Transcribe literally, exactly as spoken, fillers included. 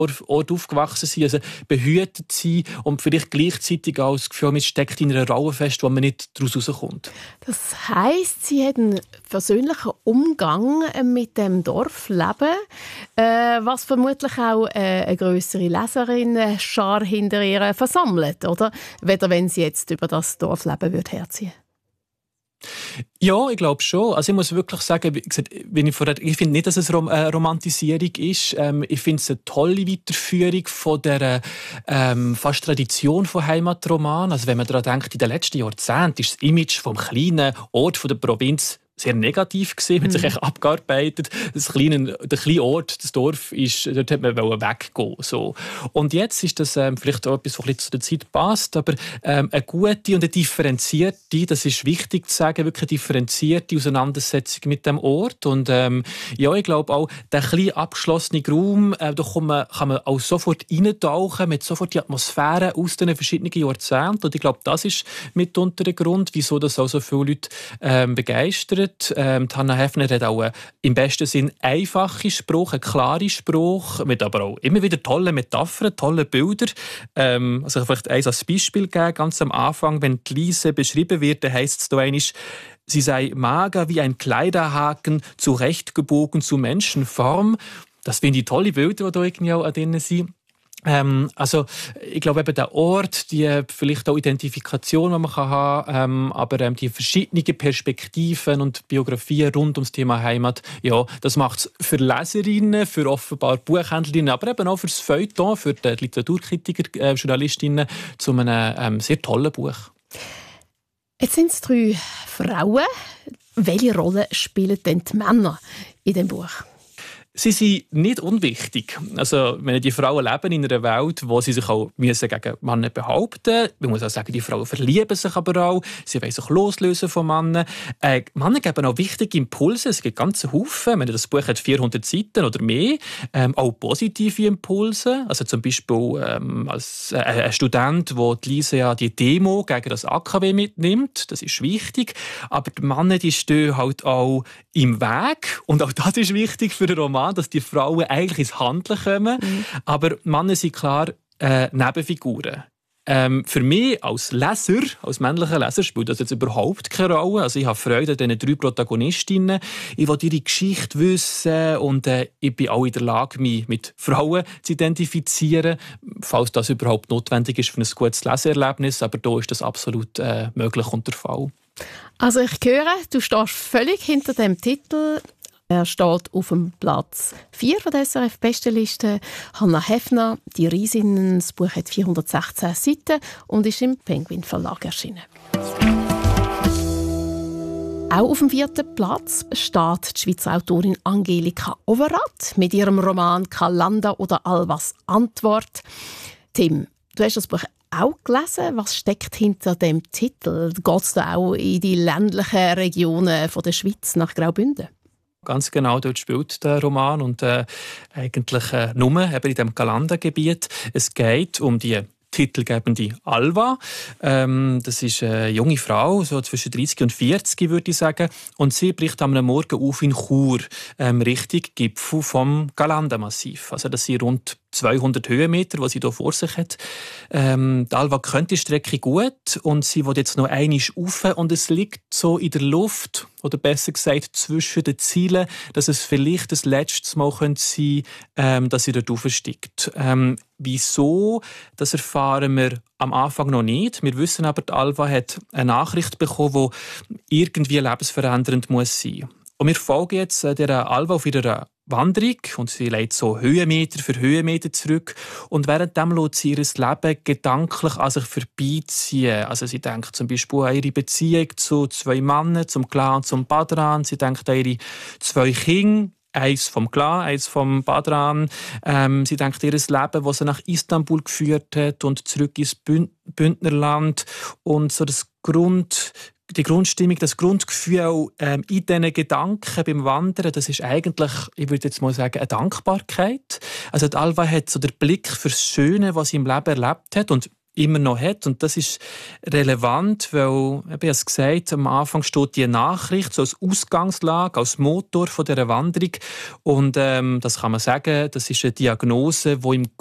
Ort aufgewachsen sind, also behütet sein und vielleicht gleichzeitig auch das Gefühl, man steckt in einer Rolle fest, wo man nicht daraus rauskommt. Das heisst, Sie haben einen versöhnlichen Umgang mit dem Dorfleben, äh, was vermutlich auch äh, eine grössere Leserinnen-Schar hinter ihr versammelt, oder? Weder wenn Sie jetzt über das Dorfleben würde herziehen. Ja, ich glaube schon. Also ich muss wirklich sagen, wie gesagt, wenn ich, vorher, ich finde nicht, dass es eine Romantisierung ist. Ähm, ich finde es eine tolle Weiterführung von der ähm, fast Tradition von Heimatroman. Also wenn man daran denkt, in den letzten Jahrzehnten ist das Image vom kleinen Ort von der Provinz sehr negativ gesehen, hat sich echt abgearbeitet. Das kleine, der kleine Ort, das Dorf, ist, dort hat man weggehen. So. Und jetzt ist das ähm, vielleicht auch etwas, was zu der Zeit passt, aber ähm, eine gute und eine differenzierte, das ist wichtig zu sagen, wirklich eine differenzierte Auseinandersetzung mit dem Ort. Und ähm, ja, ich glaube auch, der kleine abgeschlossene Raum, äh, da kann man, kann man auch sofort reintauchen, mit sofort die Atmosphäre aus den verschiedenen Jahrzehnten. Und ich glaube, das ist mitunter der Grund, wieso das auch so viele Leute ähm, begeistert. Ähm, Hannah Hefner hat auch einen, im besten Sinn einfache Spruch, einen klaren Spruch, mit aber auch immer wieder tolle Metaphern, tolle Bilder. Ähm, also vielleicht eins als Beispiel geben, ganz am Anfang, wenn die Lise beschrieben wird, dann heisst es da einmal, sie sei mager wie ein Kleiderhaken, zurechtgebogen zu Menschenform. Das finde ich tolle Bilder, die da irgendwie auch drin sind. Ähm, also ich glaube eben der Ort, die vielleicht auch Identifikation, die man haben kann, ähm, aber ähm, die verschiedenen Perspektiven und Biografien rund ums Thema Heimat, ja, das macht es für Leserinnen, für offenbar Buchhändlerinnen, aber eben auch für das Feuilleton, für die Literaturkritiker, äh, Journalistinnen zu einem ähm, sehr tollen Buch. Jetzt sind es drei Frauen. Welche Rolle spielen denn die Männer in dem Buch? Sie sind nicht unwichtig. Also, wenn die Frauen leben in einer Welt, wo sie sich auch müssen gegen Männer behaupten müssen. Man muss auch sagen, die Frauen verlieben sich aber auch. Sie wollen sich loslösen von Männern. Äh, Männer geben auch wichtige Impulse. Es gibt ganze Haufen. Meine, das Buch hat vierhundert Seiten oder mehr. Ähm, auch positive Impulse. Also zum Beispiel ähm, als äh, ein Student, der die Lise ja die Demo gegen das A K W mitnimmt. Das ist wichtig. Aber die Männer, die stehen halt auch im Weg. Und auch das ist wichtig für den Roman, dass die Frauen eigentlich ins Handeln kommen. Mhm. Aber Männer sind klar äh, Nebenfiguren. Ähm, für mich als Leser, als männlicher Leser, spielt das jetzt überhaupt keine Rolle. Also ich habe Freude an diesen drei Protagonistinnen. Ich will ihre Geschichte wissen und äh, ich bin auch in der Lage, mich mit Frauen zu identifizieren, falls das überhaupt notwendig ist für ein gutes Leseerlebnis. Aber da ist das absolut äh, möglich und der Fall. Also ich höre, du stehst völlig hinter dem Titel. Er steht auf dem Platz vier von der S R F-Bestenliste. Hannah Hefner, «Die Riesinnen». Das Buch hat vierhundertsechzehn Seiten und ist im Penguin Verlag erschienen. Auch auf dem vierten Platz steht die Schweizer Autorin Angelika Overath mit ihrem Roman «Kalanda oder Alvas Antwort». Tim, du hast das Buch auch gelesen. Was steckt hinter dem Titel? Geht es da auch in die ländlichen Regionen von der Schweiz nach Graubünden? Ganz genau, dort spielt der Roman und äh, eigentlich äh, nur eben in diesem Kalanda-Gebiet. Es geht um die titelgebende Alva. Ähm, das ist eine junge Frau, so zwischen dreißig und vierzig, würde ich sagen. Und sie bricht am Morgen auf in Chur, ähm, Richtung Gipfel vom Galanda-Massiv. Also das sind rund zweihundert Höhenmeter, die sie hier vor sich hat. Ähm, die Alva kennt die Strecke gut und sie will jetzt noch einmal rauf und es liegt so in der Luft, oder besser gesagt zwischen den Zielen, dass es vielleicht das letzte Mal sein könnte, ähm, dass sie dort raufsteigt. Ähm, wieso? Das erfahren wir am Anfang noch nicht. Wir wissen aber, die Alva hat eine Nachricht bekommen, die irgendwie lebensverändernd muss sein. Und wir folgen jetzt der Alva auf ihrer Wanderung und sie legt so Höhenmeter für Höhenmeter zurück und währenddem lässt sie ihr Leben gedanklich an sich vorbeiziehen. Also sie denkt zum Beispiel an ihre Beziehung zu zwei Männern, zum Clan und zum Badran. Sie denkt an ihre zwei Kinder, eins vom Clan, eins vom Badran. Ähm, sie denkt an ihr Leben, das sie nach Istanbul geführt hat und zurück ins Bündnerland und so das Grund Die Grundstimmung, das Grundgefühl ähm, in diesen Gedanken beim Wandern, das ist eigentlich, ich würde jetzt mal sagen, eine Dankbarkeit. Also die Alva hat so den Blick fürs Schöne, was sie im Leben erlebt hat und immer noch hat. Und das ist relevant, weil, ich habe es gesagt, am Anfang steht die Nachricht so als Ausgangslage, als Motor von dieser Wanderung. Und ähm, das kann man sagen, das ist eine Diagnose, die im